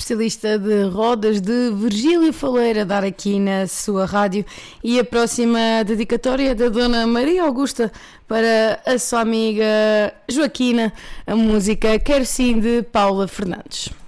especialista de rodas de Virgílio Faleiro, a dar aqui na sua rádio. E a próxima dedicatória da Dona Maria Augusta para a sua amiga Joaquina, a música Quero Sim de Paula Fernandes.